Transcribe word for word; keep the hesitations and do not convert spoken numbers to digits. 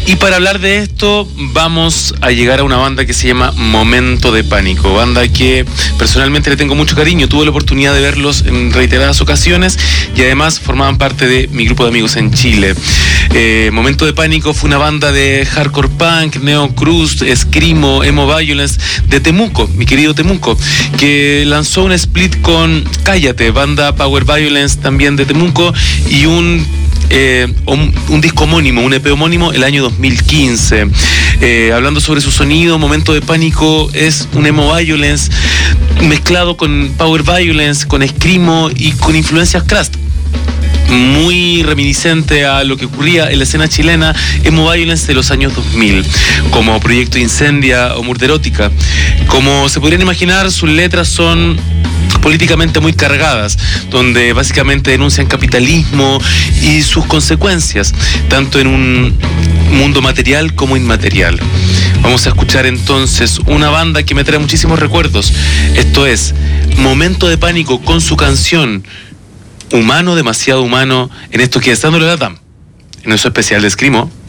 Y para hablar de esto vamos a llegar a una banda que se llama Momento de Pánico, banda que personalmente le tengo mucho cariño. Tuve la oportunidad de verlos en reiteradas ocasiones y además formaban parte de mi grupo de amigos en Chile. Eh, Momento de Pánico fue una banda de hardcore punk, neo crust, screamo, emo violence de Temuco, mi querido Temuco, que lanzó un split con Cállate, banda power violence también de Temuco, y un Eh, un, un disco homónimo, un E P homónimo el año dos mil quince. Eh, hablando sobre su sonido, Momento de Pánico es un emo violence mezclado con power violence, con screamo y con influencias crust, muy reminiscente a lo que ocurría en la escena chilena emo violence de los años dos mil, como Proyecto Incendia o Murderótica. Como se podrían imaginar, sus letras son políticamente muy cargadas, donde básicamente denuncian capitalismo y sus consecuencias, tanto en un mundo material como inmaterial. Vamos a escuchar entonces una banda que me trae muchísimos recuerdos. Esto es Momento de Pánico con su canción Humano, demasiado humano, en esto que es Dándole la T A M, en nuestro especial de Screamo.